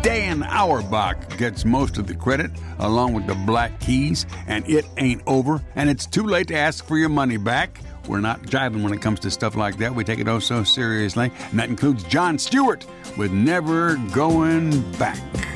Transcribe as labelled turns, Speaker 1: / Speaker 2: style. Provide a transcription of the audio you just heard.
Speaker 1: Dan Auerbach gets most of the credit, along with the Black Keys, and It Ain't Over, and it's too late to ask for your money back. We're not jiving when it comes to stuff like that. We take it oh so seriously. And that includes Jon Stewart with Never Going Back.